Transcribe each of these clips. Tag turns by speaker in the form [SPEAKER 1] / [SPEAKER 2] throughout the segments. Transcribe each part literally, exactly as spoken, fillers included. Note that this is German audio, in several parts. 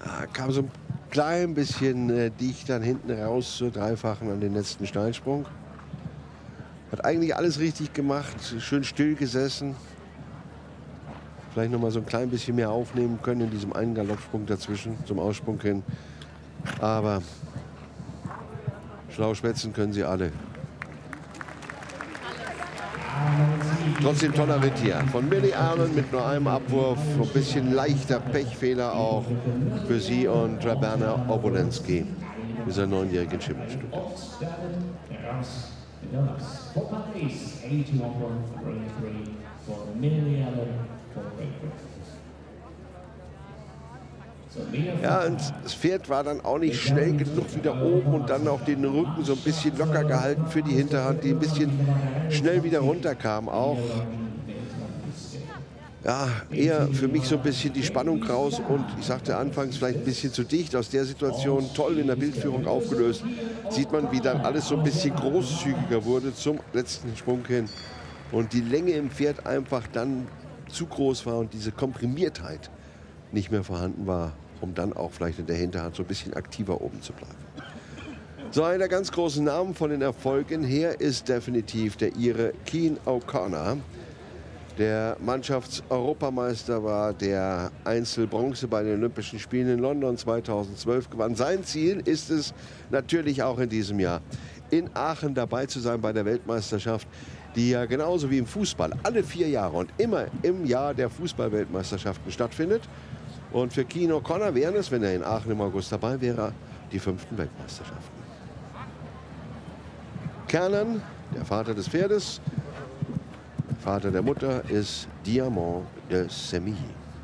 [SPEAKER 1] Ah, kam so ein klein bisschen äh, dicht dann hinten raus zur Dreifachen an den letzten Steilsprung. Hat eigentlich alles richtig gemacht, schön still gesessen. Vielleicht noch mal so ein klein bisschen mehr aufnehmen können in diesem einen Galoppsprung dazwischen, zum Aussprung hin. Aber schlau schwätzen können sie alle. Trotzdem toller Ritt hier von Millie Allen mit nur einem Abwurf. Ein bisschen leichter Pechfehler auch für sie und Drabana Obolensky, dieser neunjährige Schimmelstudent. Ja, und das Pferd war dann auch nicht schnell genug wieder oben und dann auch den Rücken so ein bisschen locker gehalten für die Hinterhand, die ein bisschen schnell wieder runterkam auch. Ja, eher für mich so ein bisschen die Spannung raus und ich sagte anfangs vielleicht ein bisschen zu dicht aus der Situation, toll in der Bildführung aufgelöst. Sieht man, wie dann alles so ein bisschen großzügiger wurde zum letzten Sprung hin und die Länge im Pferd einfach dann zu groß war und diese Komprimiertheit nicht mehr vorhanden war, um dann auch vielleicht in der Hinterhand so ein bisschen aktiver oben zu bleiben. So, einer der ganz großen Namen von den Erfolgen her ist definitiv der Ire Cian O'Connor. Der Mannschafts-Europameister war, der Einzelbronze bei den Olympischen Spielen in London zweitausendzwölf gewann. Sein Ziel ist es natürlich auch in diesem Jahr, in Aachen dabei zu sein bei der Weltmeisterschaft, die ja genauso wie im Fußball alle vier Jahre und immer im Jahr der Fußball-Weltmeisterschaften stattfindet. Und für Cian O'Connor wären es, wenn er in Aachen im August dabei wäre, die fünften Weltmeisterschaften. Kernan, der Vater des Pferdes, Vater der Mutter, ist Diamant de Semilly.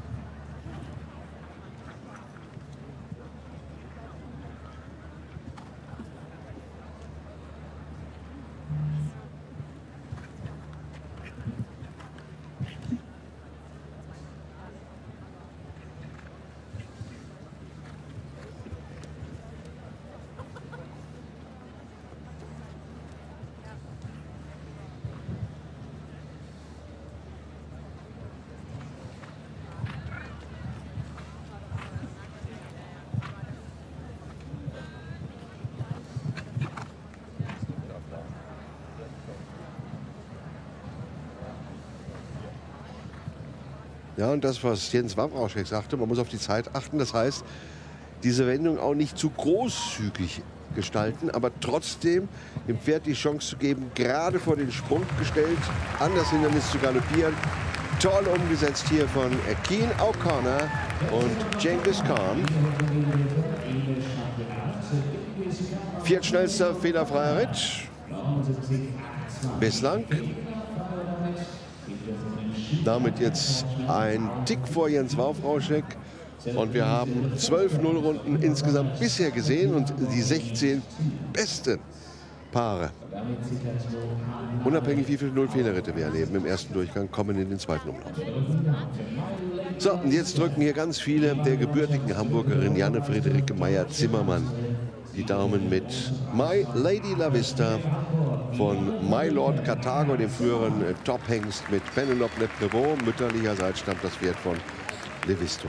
[SPEAKER 1] Ja, und das, was Jens Wawrauschek sagte, man muss auf die Zeit achten. Das heißt, diese Wendung auch nicht zu großzügig gestalten, aber trotzdem dem Pferd die Chance zu geben, gerade vor den Sprung gestellt, an das Hindernis zu galoppieren. Toll umgesetzt hier von Cian O'Connor und Genghis Khan. Viertschnellster fehlerfreier Ritt bislang. Damit jetzt ein Tick vor Jens Wawrauschek. Und wir haben zwölf Nullrunden insgesamt bisher gesehen und die sechzehn besten Paare. Unabhängig wie viele Null-Fehlerritte wir erleben im ersten Durchgang, kommen in den zweiten Umlauf. So, und jetzt drücken hier ganz viele der gebürtigen Hamburgerin Janne Friederike Meyer-Zimmermann die Daumen mit My Lady La Vista von My Lord Carthago, dem früheren Top-Hengst mit Penelope Le Prévost. Mütterlicherseits stammt das Pferd von Levisto.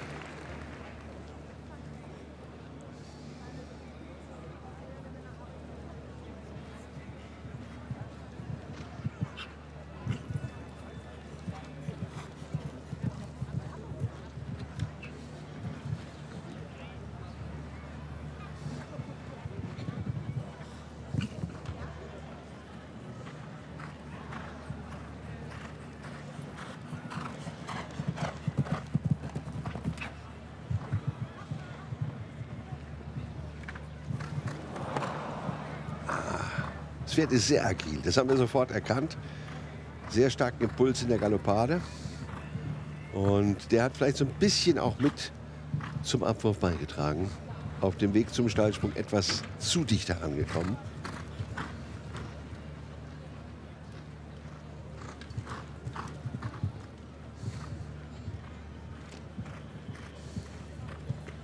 [SPEAKER 1] Das Pferd ist sehr agil, das haben wir sofort erkannt. Sehr starken Impuls in der Galoppade. Und der hat vielleicht so ein bisschen auch mit zum Abwurf beigetragen. Auf dem Weg zum Steilsprung etwas zu dicht herangekommen.